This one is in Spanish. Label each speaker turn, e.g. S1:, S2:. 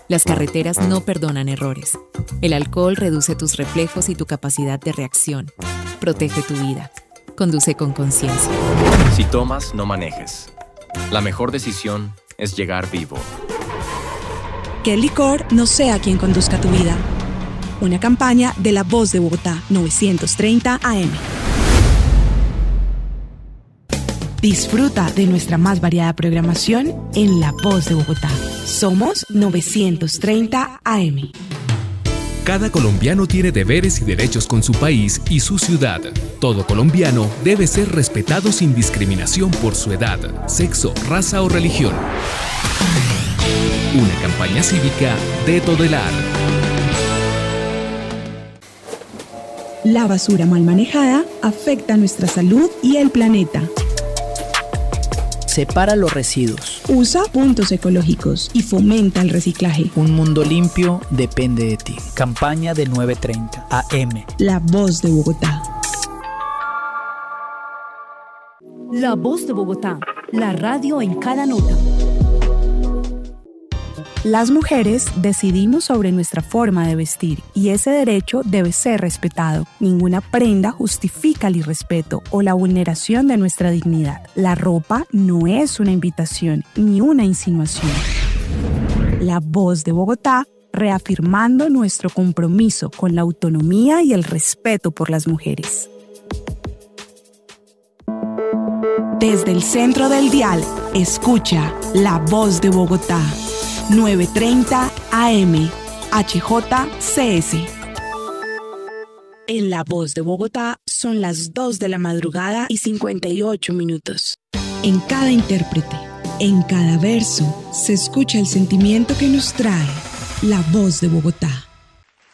S1: Las carreteras no perdonan errores. El alcohol reduce tus reflejos y tu capacidad de reacción. Protege tu vida. Conduce con conciencia.
S2: Si tomas, no manejes. La mejor decisión es llegar vivo.
S3: Que el licor no sea quien conduzca tu vida. Una campaña de La Voz de Bogotá, 930 AM. Disfruta de nuestra más variada programación en La Voz de Bogotá. Somos 930 AM.
S4: Cada colombiano tiene deberes y derechos con su país y su ciudad. Todo colombiano debe ser respetado sin discriminación por su edad, sexo, raza o religión. Una campaña cívica de Todelar.
S3: La basura mal manejada afecta nuestra salud y el planeta.
S5: Separa los residuos.
S3: Usa puntos ecológicos y fomenta el reciclaje.
S5: Un mundo limpio depende de ti. Campaña de 930 AM.
S3: La Voz de Bogotá.
S6: La Voz de Bogotá. La radio en cada nota.
S3: Las mujeres decidimos sobre nuestra forma de vestir y ese derecho debe ser respetado. Ninguna prenda justifica el irrespeto o la vulneración de nuestra dignidad. La ropa no es una invitación ni una insinuación. La Voz de Bogotá, reafirmando nuestro compromiso con la autonomía y el respeto por las mujeres. Desde el centro del dial, escucha La Voz de Bogotá. 930 AM, HJCS. En La Voz de Bogotá son las 2 de la madrugada y 58 minutos. En cada intérprete, en cada verso, se escucha el sentimiento que nos trae La Voz de Bogotá.